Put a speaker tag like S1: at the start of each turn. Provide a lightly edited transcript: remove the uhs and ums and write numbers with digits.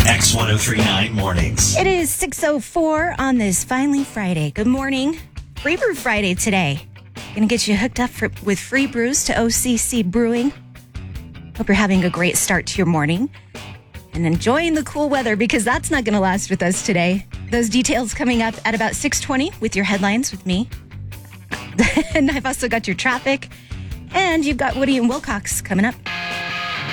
S1: X1039 Mornings.
S2: It is 6:04 on this finally Friday. Good morning. Free Brew Friday today. Going to get you hooked up with free brews to OCC Brewing. Hope you're having a great start to your morning and enjoying the cool weather because that's not going to last with us today. Those details coming up at about 6:20 with your headlines with me. And I've also got your traffic. And you've got Woody and Wilcox coming up.